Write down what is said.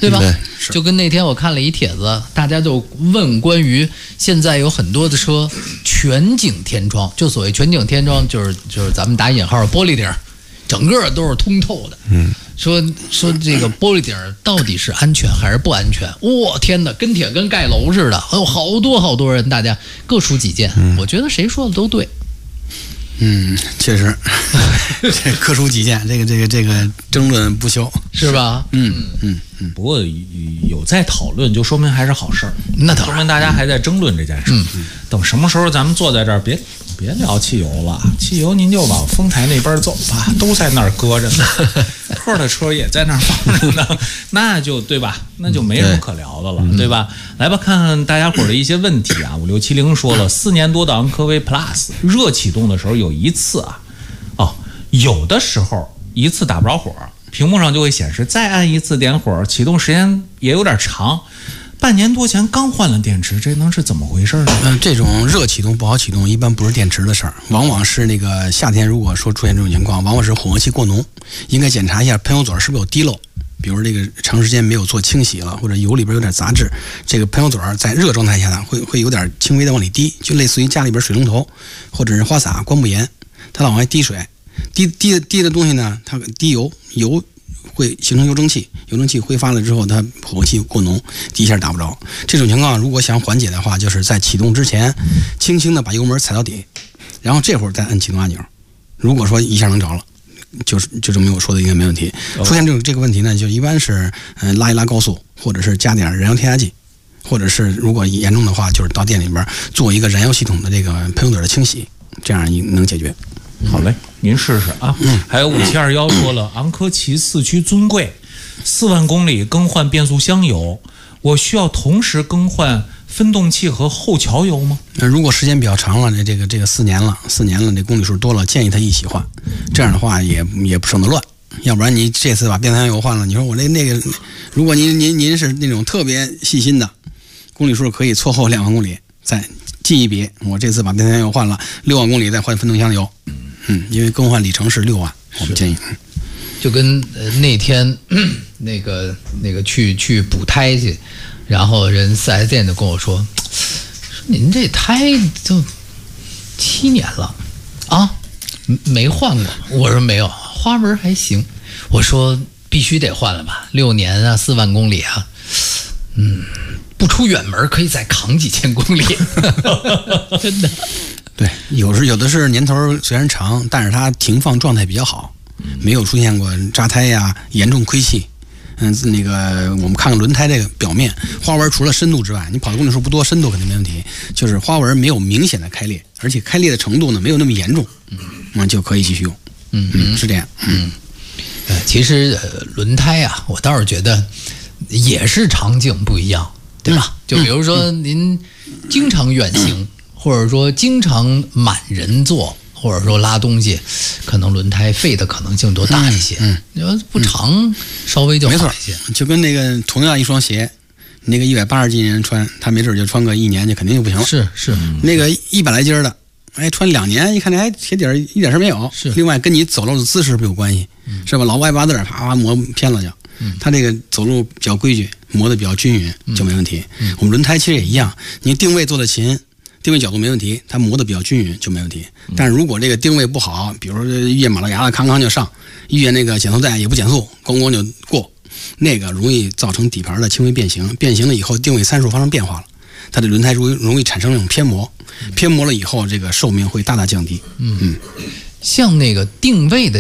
对吧？ 对， 就跟那天我看了一帖子，大家就问关于现在有很多的车全景天窗，就所谓全景天窗，就是咱们打引号玻璃顶，整个都是通透的。说这个玻璃顶到底是安全还是不安全？哇，天哪，跟铁跟盖楼似的，还有好多人，大家各抒己见。我觉得谁说的都对。 确实，各抒己见，这个争论不休， 是吧？ 不过有在讨论，就说明还是好事儿。 那当然， 说明大家还在争论这件事。等什么时候咱们坐在这儿，别聊汽油了，汽油您就往丰台那边走吧，都在那儿搁着呢，客的车也在那儿放着呢，那就对吧？那就没什么可聊的了，对吧？来吧，看看大家伙的一些问题啊。5670说了，4年多的昂科威 Plus 热启动的时候有一次有的时候一次打不着火，屏幕上就会显示再按一次点火，启动时间也有点长。半年多前刚换了电池，这能是怎么回事呢？ 这种热启动不好启动，一般不是电池的事儿，往往是那个夏天如果说出现这种情况，往往是混合气过浓，应该检查一下喷油嘴是不是有滴漏，比如这个长时间没有做清洗了，或者油里边有点杂质，这个喷油嘴在热状态下呢，会有点轻微的往里滴，就类似于家里边水龙头或者是花洒光不严，它老往外滴水，滴的东西呢，它滴油会形成油蒸气，油蒸气挥发了之后，它混合气过浓，滴一下打不着。这种情况如果想缓解的话，就是在启动之前，轻轻的把油门踩到底，然后这会儿再摁启动按钮。如果说一下能着了，就证明我说的应该没问题。出现这个问题呢，就一般是拉一拉高速，或者是加点燃油添加剂，或者是如果严重的话，就是到店里边做一个燃油系统的这个喷油嘴的清洗，这样能解决。 好嘞，您试试啊。还有5721说了，昂科旗4驱尊贵，4万公里更换变速箱油，我需要同时更换分动器和后桥油吗？ 如果时间比较长了，这个4年了，这公里数多了，建议他一起换，这样的话也不省得乱。要不然你这次把变速箱油换了，你说我那个，如果您是那种特别细心的，公里数可以错后2万公里再记一笔，我这次把变速箱油换了6万公里再换分动箱油。因为更换里程是6万，我们建议。 就跟那天那个去补胎去，然后人4S店就跟我说您这胎就7年了啊，没换过。我说没有，花纹还行。我说必须得换了吧，6年啊，4万公里啊，不出远门可以再扛几千公里，真的。 对，有的是年头虽然长，但是它停放状态比较好，没有出现过扎胎呀、严重亏气。那个我们看看轮胎这个表面花纹，除了深度之外，你跑的公里数不多，深度肯定没问题。就是花纹没有明显的开裂，而且开裂的程度呢没有那么严重，就可以继续用。是这样。 其实轮胎啊，我倒是觉得也是场景不一样，对吧？就比如说您经常远行。或者说经常满人座，或者说拉东西，可能轮胎废的可能性多大一些。你说不长，稍微就好一些。 就跟那个同样一双鞋，那个180斤人穿，他没准就穿个1年就肯定就不行了。 是， 那个100来斤的，穿2年，一看这鞋底一点事没有。 是， 另外跟你走路的姿势不有关系，是吧？老歪八字啪磨偏了就。他这个走路比较规矩，磨得比较均匀就没问题。我们轮胎其实也一样，你定位做得勤。定位角度没问题，它磨得比较均匀就没问题。但是如果这个定位不好，比如说遇见马路牙子康就上，遇见那个减速带也不减速，咣就过，那个容易造成底盘的轻微变形。变形了以后，定位参数发生变化了，它的轮胎容易产生那种偏磨，偏磨了以后，这个寿命会大大降低。 像那个定位的